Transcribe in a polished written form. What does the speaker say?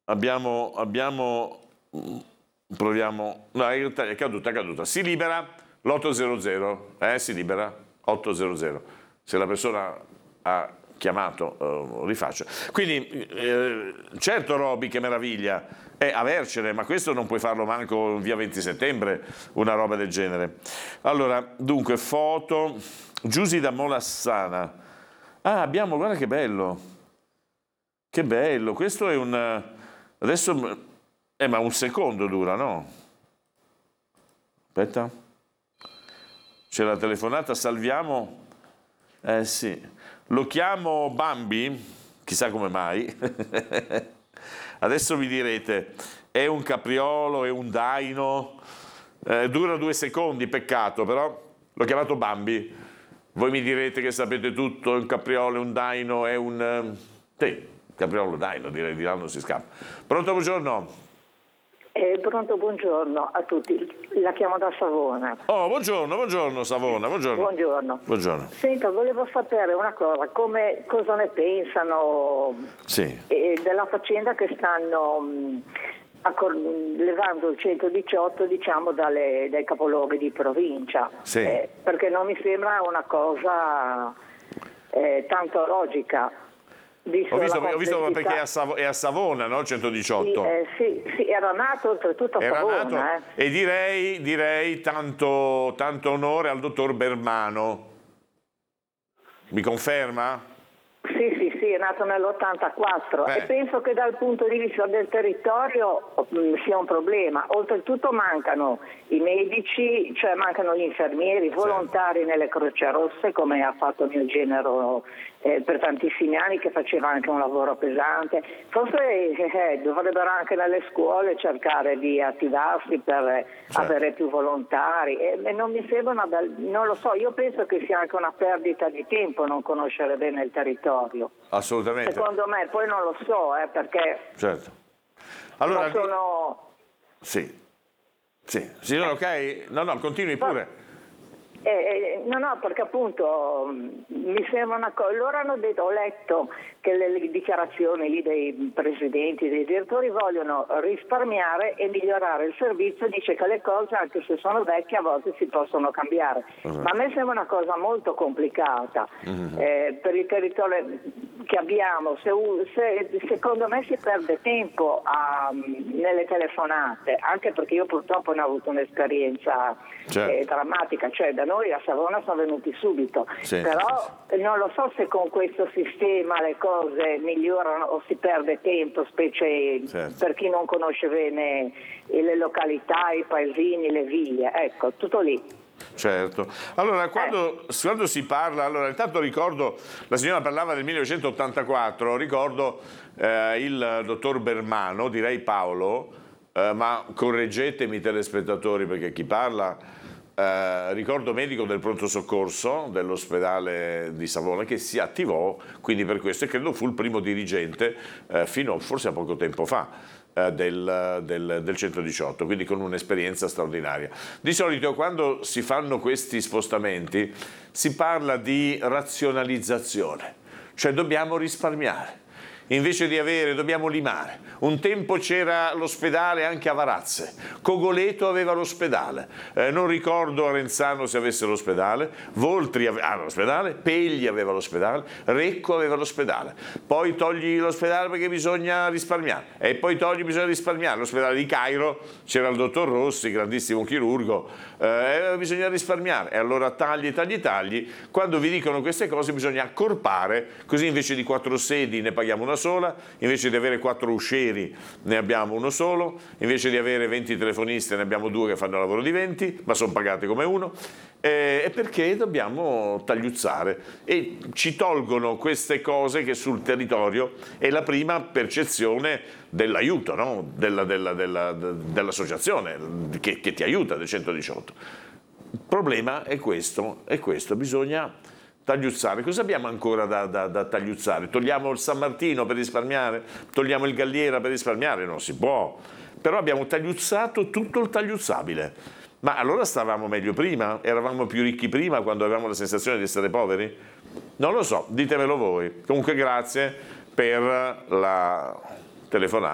proviamo, no, in realtà è caduta, si libera l'800, si libera 800, se la persona ha chiamato rifaccia. Quindi certo Roby, che meraviglia avercene, ma questo non puoi farlo manco via 20 settembre, una roba del genere. Allora, dunque, foto, Giusy da Molassana. Abbiamo, guarda che bello, questo è adesso, ma un secondo dura, no? Aspetta, c'è la telefonata, salviamo, sì. Lo chiamo Bambi, chissà come mai. Adesso vi direte, è un capriolo, è un daino, dura 2 secondi, peccato, però l'ho chiamato Bambi. Voi mi direte che sapete tutto, è un capriolo, è un daino, è un... Sì, capriolo, daino, direi, di là non si scappa. Pronto, buongiorno? Pronto, buongiorno a tutti, la chiamo da Savona. Oh, buongiorno Savona, buongiorno. Buongiorno. Senta, volevo sapere una cosa, cosa ne pensano della faccenda che stanno levando il 118, diciamo, dai capoluoghi di provincia, perché non mi sembra una cosa tanto logica. Ho visto perché è a Savona, no? 118. Sì, era nato oltretutto a Savona. E direi tanto onore al dottor Bermano. Mi conferma? Sì, è nato nell'84 e penso che dal punto di vista del territorio sia un problema. Oltretutto mancano i medici, cioè mancano gli infermieri, volontari nelle Croce Rosse, come ha fatto mio genero per tantissimi anni, che faceva anche un lavoro pesante. Forse dovrebbero anche nelle scuole cercare di attivarsi per avere più volontari. E non mi sembra non lo so, io penso che sia anche una perdita di tempo non conoscere bene il territorio. Assolutamente. Secondo me, poi non lo so, perché certo. Allora, sono... Sì, signora, ok? No, continui pure. No, perché appunto mi sembra una cosa. Loro hanno detto, ho letto che le dichiarazioni lì dei presidenti, dei direttori vogliono risparmiare e migliorare il servizio. Dice che le cose, anche se sono vecchie, a volte si possono cambiare. Ma a me sembra una cosa molto complicata per il territorio che abbiamo. Secondo me si perde tempo nelle telefonate, anche perché io purtroppo ne ho avuto un'esperienza drammatica, cioè da noi a Savona sono venuti subito, però non lo so se con questo sistema le cose migliorano o si perde tempo, specie per chi non conosce bene le località, i paesini, le vie, ecco, tutto lì. Certo. Allora, quando si parla, intanto ricordo, la signora parlava del 1984, ricordo il dottor Bermano, direi Paolo, ma correggetemi telespettatori perché chi parla... ricordo medico del pronto soccorso dell'ospedale di Savona che si attivò, quindi per questo, e credo fu il primo dirigente fino forse a poco tempo fa del 118, quindi con un'esperienza straordinaria. Di solito quando si fanno questi spostamenti si parla di razionalizzazione, cioè dobbiamo risparmiare. Invece di dobbiamo limare. Un tempo c'era l'ospedale anche a Varazze, Cogoleto aveva l'ospedale, non ricordo Arenzano se avesse l'ospedale, Voltri aveva l'ospedale, Pegli aveva l'ospedale, Recco aveva l'ospedale. Poi togli l'ospedale perché bisogna risparmiare, e poi bisogna risparmiare. L'ospedale di Cairo c'era il dottor Rossi, grandissimo chirurgo, bisogna risparmiare, e allora tagli. Quando vi dicono queste cose bisogna accorpare, così invece di 4 sedi ne paghiamo una sola, invece di avere 4 uscieri ne abbiamo uno solo, invece di avere 20 telefoniste ne abbiamo 2 che fanno lavoro di 20, ma sono pagate come uno, e perché dobbiamo tagliuzzare, e ci tolgono queste cose che sul territorio è la prima percezione dell'aiuto, no? dell'associazione che ti aiuta, del 118. Il problema è questo, bisogna tagliuzzare. Cosa abbiamo ancora da tagliuzzare? Togliamo il San Martino per risparmiare? Togliamo il Galliera per risparmiare? Non si può. Però abbiamo tagliuzzato tutto il tagliuzzabile. Ma allora stavamo meglio prima? Eravamo più ricchi prima, quando avevamo la sensazione di essere poveri? Non lo so, ditemelo voi. Comunque grazie per la telefonata.